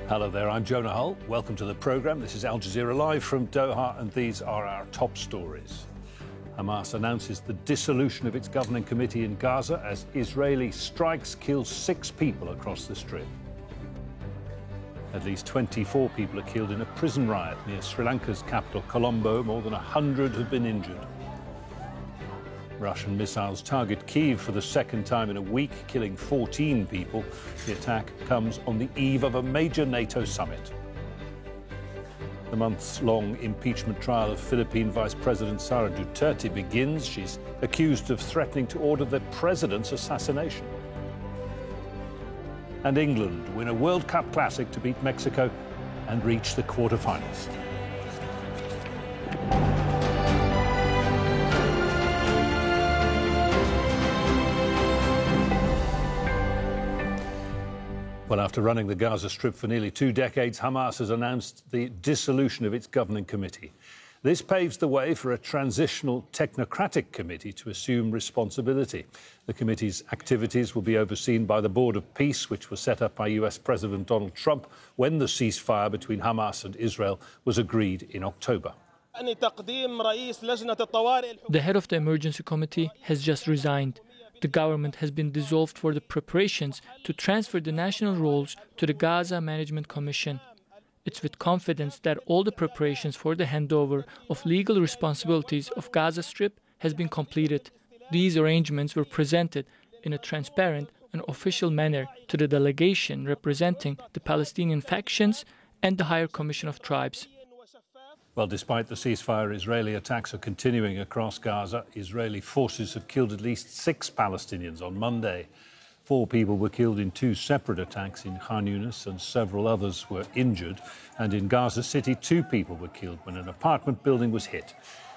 Hello there, I'm Jonah Hull. Welcome to the programme. This is Al Jazeera Live from Doha, and these are our top stories. Hamas announces the dissolution of its governing committee in Gaza as Israeli strikes kill 6 people across the Strip. At least 24 people are killed in a prison riot near Sri Lanka's capital, Colombo. More than 100 have been injured. Russian missiles target Kyiv for the second time in a week, killing 14 people. The attack comes on the eve of a major NATO summit. The months-long impeachment trial of Philippine Vice President Sara Duterte begins. She's accused of threatening to order the president's assassination. And England win a World Cup Classic to beat Mexico and reach the quarter-finals. Well, after running the Gaza Strip for nearly 2 decades, Hamas has announced the dissolution of its governing committee. This paves the way for a transitional technocratic committee to assume responsibility. The committee's activities will be overseen by the Board of Peace, which was set up by US President Donald Trump when the ceasefire between Hamas and Israel was agreed in October. The head of the emergency committee has just resigned. The government has been dissolved for the preparations to transfer the national roles to the Gaza Management Commission. It's with confidence that all the preparations for the handover of legal responsibilities of Gaza Strip has been completed. These arrangements were presented in a transparent and official manner to the delegation representing the Palestinian factions and the Higher Commission of Tribes. Well, despite the ceasefire, Israeli attacks are continuing across Gaza. Israeli forces have killed at least 6 Palestinians on Monday. 4 people were killed in 2 separate attacks in Khan Yunis, and several others were injured. And in Gaza City, 2 people were killed when an apartment building was hit.